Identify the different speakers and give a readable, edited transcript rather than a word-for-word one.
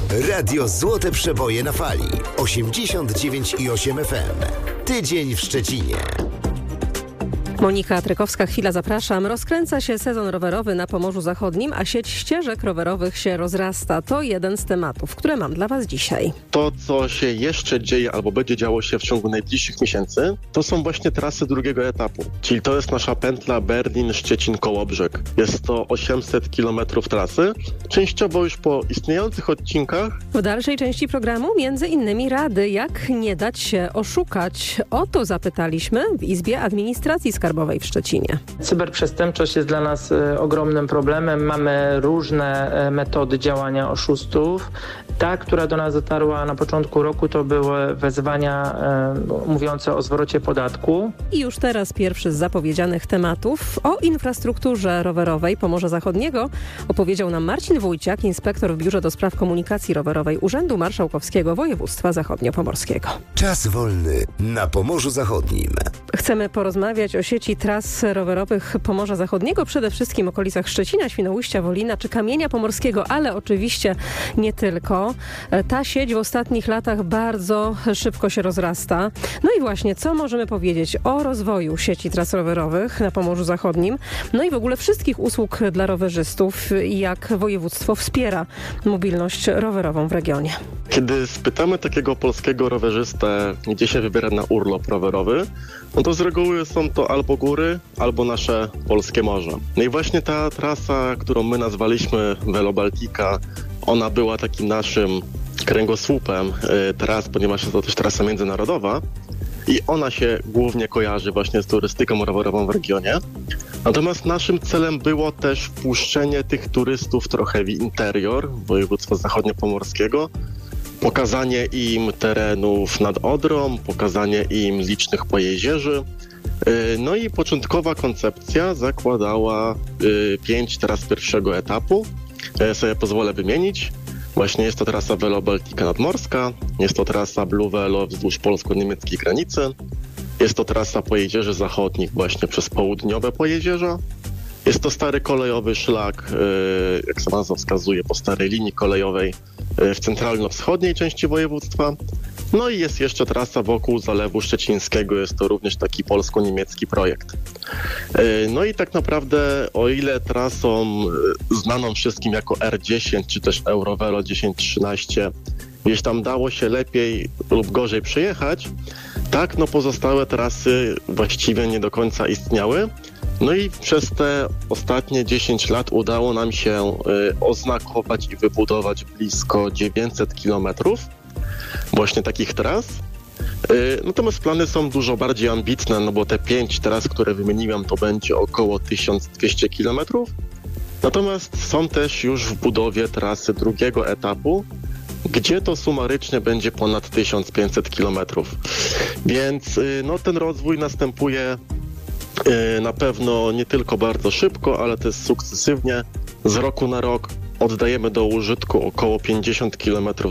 Speaker 1: Radio Złote Przeboje na fali. 89,8 FM. Tydzień w Szczecinie.
Speaker 2: Monika Trykowska, chwila, zapraszam. Rozkręca się sezon rowerowy na Pomorzu Zachodnim, a sieć ścieżek rowerowych się rozrasta. To jeden z tematów, które mam dla Was dzisiaj.
Speaker 3: To, co się jeszcze dzieje albo będzie działo się w ciągu najbliższych miesięcy, to są właśnie trasy drugiego etapu. Czyli to jest nasza pętla Berlin-Szczecin-Kołobrzeg. Jest to 800 km trasy, częściowo już po istniejących odcinkach.
Speaker 2: W dalszej części programu między innymi rady, jak nie dać się oszukać. O to zapytaliśmy w Izbie Administracji Skarbowej w Szczecinie.
Speaker 4: Cyberprzestępczość jest dla nas ogromnym problemem. Mamy różne metody działania oszustów. Ta, która do nas dotarła na początku roku, to były wezwania mówiące o zwrocie podatku.
Speaker 2: I już teraz pierwszy z zapowiedzianych tematów. O infrastrukturze rowerowej Pomorza Zachodniego opowiedział nam Marcin Wójciak, inspektor w Biurze do Spraw Komunikacji Rowerowej Urzędu Marszałkowskiego Województwa Zachodniopomorskiego.
Speaker 1: Czas wolny na Pomorzu Zachodnim.
Speaker 2: Chcemy porozmawiać o sieci tras rowerowych Pomorza Zachodniego, przede wszystkim w okolicach Szczecina, Świnoujścia, Wolina czy Kamienia Pomorskiego, ale oczywiście nie tylko. Ta sieć w ostatnich latach bardzo szybko się rozrasta. No i właśnie, co możemy powiedzieć o rozwoju sieci tras rowerowych na Pomorzu Zachodnim, no i w ogóle wszystkich usług dla rowerzystów i jak województwo wspiera mobilność rowerową w regionie.
Speaker 3: Kiedy spytamy takiego polskiego rowerzystę, gdzie się wybiera na urlop rowerowy, no to z reguły są to albo góry, albo nasze polskie morze. No i właśnie ta trasa, którą my nazwaliśmy Velo Baltica, ona była takim naszym kręgosłupem tras, ponieważ jest to też trasa międzynarodowa i ona się głównie kojarzy właśnie z turystyką rowerową w regionie. Natomiast naszym celem było też wpuszczenie tych turystów trochę w interior województwa zachodniopomorskiego, pokazanie im terenów nad Odrą, pokazanie im licznych pojezierzy. No i początkowa koncepcja zakładała 5 tras pierwszego etapu. Ja sobie pozwolę wymienić. Właśnie jest to trasa Velo Baltica nadmorska, jest to trasa Blue Velo wzdłuż polsko-niemieckiej granicy, jest to trasa pojezierzy zachodnich właśnie przez południowe pojezierza. Jest to stary kolejowy szlak, jak sama nazwa wskazuje, po starej linii kolejowej w centralno-wschodniej części województwa. No i jest jeszcze trasa wokół Zalewu Szczecińskiego, jest to również taki polsko-niemiecki projekt. No i tak naprawdę, o ile trasą znaną wszystkim jako R10 czy też Eurovelo 1013 gdzieś tam dało się lepiej lub gorzej przejechać, tak no pozostałe trasy właściwie nie do końca istniały. No i przez te ostatnie 10 lat udało nam się oznakować i wybudować blisko 900 kilometrów właśnie takich tras. Natomiast plany są dużo bardziej ambitne, no bo te 5 tras, które wymieniłem, to będzie około 1200 kilometrów. Natomiast są też już w budowie trasy drugiego etapu, gdzie to sumarycznie będzie ponad 1500 kilometrów. Więc no, ten rozwój następuje na pewno nie tylko bardzo szybko, ale też sukcesywnie. Z roku na rok oddajemy do użytku około 50 km